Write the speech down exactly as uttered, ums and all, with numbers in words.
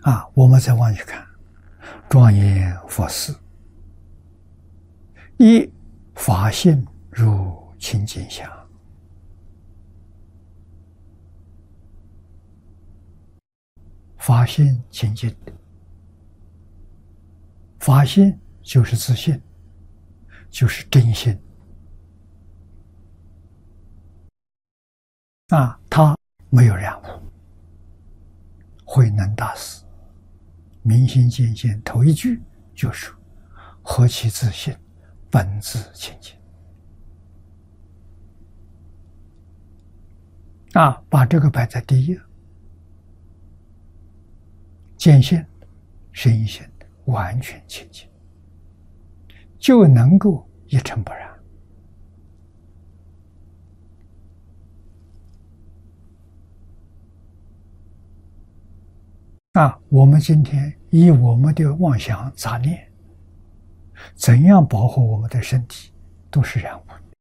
啊，我们再往去看，庄严佛事，一法性入清净相，法性清净的，法性就是自信，就是真心。啊，他没有染污。慧能大师明心见性头一句就说：“何其自信，本自清净。”啊，把这个摆在第一，见性、身心完全清净，就能够一尘不染。啊，我们今天以我们的妄想杂念，怎样保护我们的身体，都是染污。